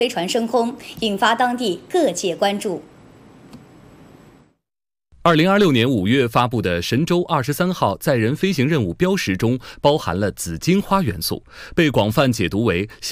飞船升空，引发当地各界关注。 2026年5月发布的神舟23号载人飞行任务标识中包含了紫荆花元素，被广泛解读为